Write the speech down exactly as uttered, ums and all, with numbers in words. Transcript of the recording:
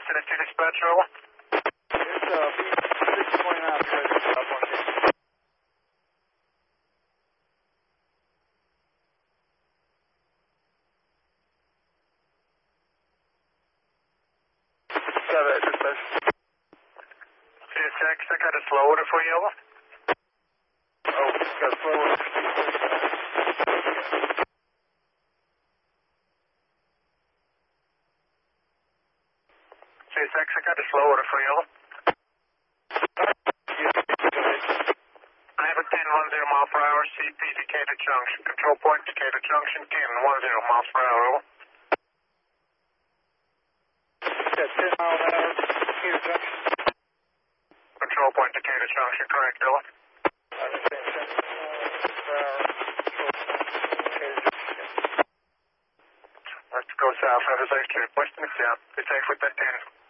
Tennessee dispatch, over. It's uh, B six twenty-nine, ready to stop on here. Got that, dispatch. C S X, I got a slow order for you, over. Oh, got a slow order. C S X, I got a slow order for you, over. I have a ten one zero mile per hour, C P Decatur Junction. Control point, Decatur Junction, ten one zero miles per hour, over. Got ten mile an hour, Decatur Junction. Control point, Decatur Junction, correct, over. I understand, ten miles per hour, Decatur Junction. Let's go south, have a safe trip. Western, yeah. Be safe with that ten.